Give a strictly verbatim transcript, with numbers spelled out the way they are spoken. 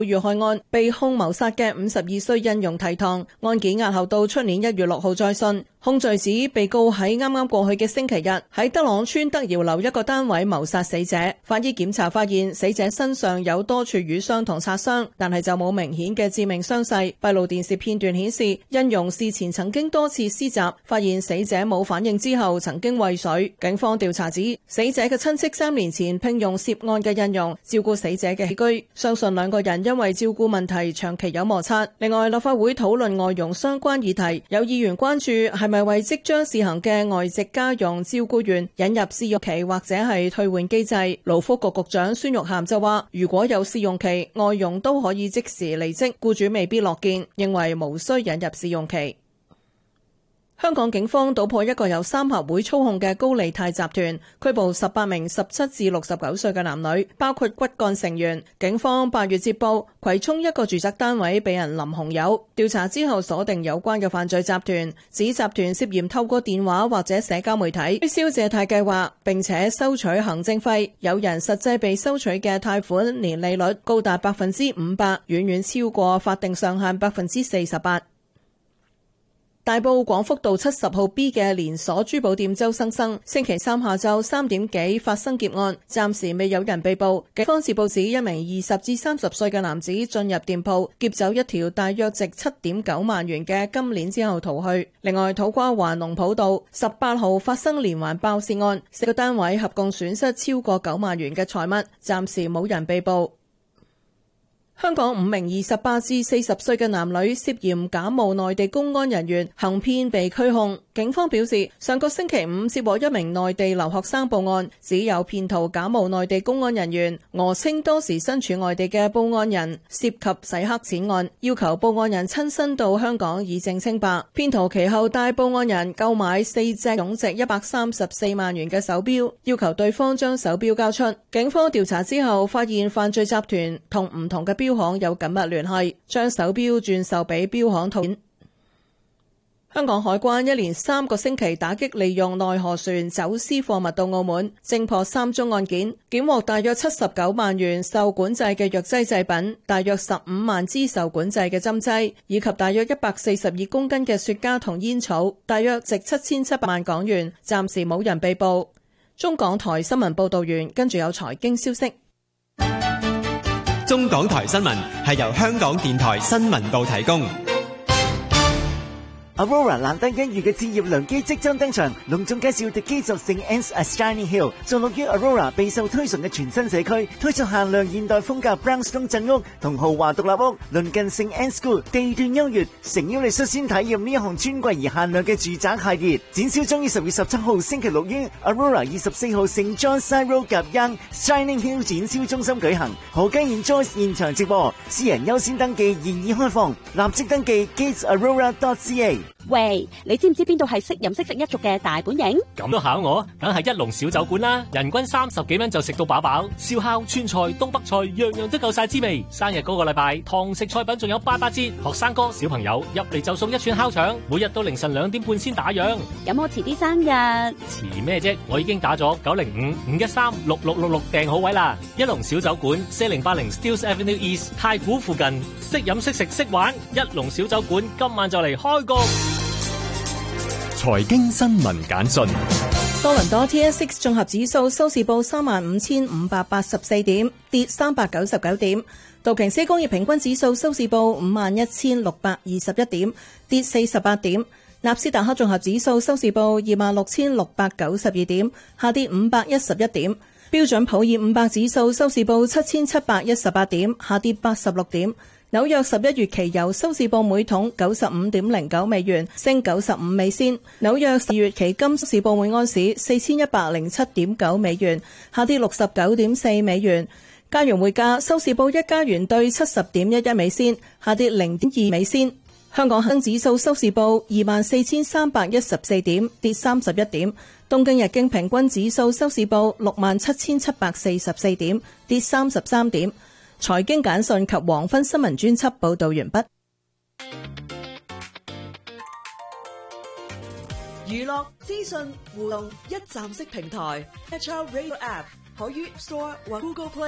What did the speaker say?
遇害案被控謀殺嘅五十二歲印傭提堂，案件押後到出年一月六號再訊。控罪指被告喺啱啱過去嘅星期日喺德朗村德瑤樓一個單位謀殺死者。法醫檢查發現死者身上有多處瘀傷同擦傷，但係就冇明顯嘅致命傷勢。閉路電視片段顯示，印傭事前曾經多次施襲，發現死者冇反應之後曾經餵水。警方調查指，死者嘅親戚三年前聘用涉案嘅印傭照顧死者嘅起居，相信兩個人因為照顧問題長期有摩擦。另外，立法會討論外傭相關議題，有議員關注係咪為即將試行嘅外籍家傭照顧員引入試用期或者係退換機制。勞福局局長孫玉菡就話，如果有試用期，外傭都可以即時離職，僱主未必樂見，認為無需引入試用期。香港警方搗破一個由三合會操控嘅高利貸集團，拘捕十八名十七至六十九歲嘅男女，包括骨幹成員。警方八月接報，葵涌一個住宅單位被人淋紅油，調查之後鎖定有關嘅犯罪集團，指集團涉嫌透過電話或者社交媒體推銷借貸計劃，並且收取行政費。有人實際被收取嘅貸款年利率高達百分之五百，遠遠超過法定上限百分之四十八。大埔廣福道七十號 B 嘅連鎖珠寶店周生生，星期三下晝三點幾發生劫案，暫時未有人被捕。警方接報指一名二十至三十歲嘅男子進入店鋪，劫走一條大約值七點九萬元嘅金鏈之後逃去。另外，土瓜灣龍埔道十八號發生連環爆竊案，四個單位合共損失超過九萬元嘅財物，暫時冇人被捕。香港五名二十八至四十歲嘅男女涉嫌假冒內地公安人員行騙被拘控。警方表示，上個星期五接獲一名內地留學生報案，指有騙徒假冒內地公安人員，訛稱多時身處外地嘅報案人涉及洗黑錢案，要求報案人親身到香港以證清白。騙徒其後帶報案人購買四隻總值一百三十四萬元嘅手錶，要求對方將手錶交出。警方調查之後發現犯罪集團同唔同嘅錶行有緊密聯繫，將手錶轉售俾錶行套現。香港海關一連三個星期打擊利用內河船走私貨物到澳門，偵破三宗案件，檢獲大約七十九萬元受管制嘅藥劑製品，大約十五萬支受管制嘅針劑，以及大約一百四十二公斤嘅雪茄同煙草，大約值七千七百萬港元。暫時冇人被捕。中港台新聞報道完，跟住有財經消息。 中港台新聞係由香港電台新聞部提供。 Aurora 難得一遇嘅置業良機即將登場，隆重介紹 The Gates of Saint Anne's at Shining Hill， 坐落於 Aurora 備受推崇嘅全新社區，推出限量現代風格 brownstone 鎮屋同豪華獨立屋，鄰近 Saint Anne's School， 地段優越，誠邀你率先體驗呢一項尊貴而限量嘅住宅系列。展銷將於十月十七號星期六於 Aurora 二十四號 Saint John's Side Road 夾 Yonge Shining Hill 展銷中心舉行，何家燕 Joyce 現場直播，私人優先登記現已開放，立即登記 gates aurora dot c a。 喂，你知唔知邊度係識飲識食一族嘅大本營？ 咁都考我，梗係一籠小酒館啦！人均三十幾蚊就食到飽飽，燒烤、川菜、東北菜，樣樣都夠晒滋味。生日嗰個禮拜，堂食菜品仲有八八折，學生哥、小朋友入嚟就送一串烤腸，每日到凌晨兩點半先打烊。 咁我遲啲生日， 遲咩啫？我已經打咗九零五五一三六六六六訂好位啦！一籠小酒館，四零八零 Steeles Avenue East， 太古附近，識飲識食識玩，一籠小酒館今晚就嚟開局。 財經新聞簡訊。 多倫多 T S X 綜合指數收市報三萬五千五百八十四點，跌三百九十九點。道瓊斯工業平均指數收市報五萬一千六百二十一點，跌四十八點。納斯達克綜合指數收市報二萬六千六百九十二點，下跌五百一十一點。標準普爾五百指數收市報七千七百一十八點，下跌八十六點。紐約十一月期油收市報每桶九十五點零九美元，升九十五美仙。紐約十月期金收市報每安士四千一百零七點九美元，下跌六十九點四美元。加元匯價收市報一加元兌七十點一一美仙，下跌零點二美仙。香港恒指數收市報二萬四千三百一十四點，跌三十一點。東京日經平均指數收市報六萬七千七百四十四點，跌三十三點。財經簡訊及黃昏新聞專輯報道完畢。 娛樂資訊互動一站式平台 ，H R Radio App 可於 Store 或 Google Play。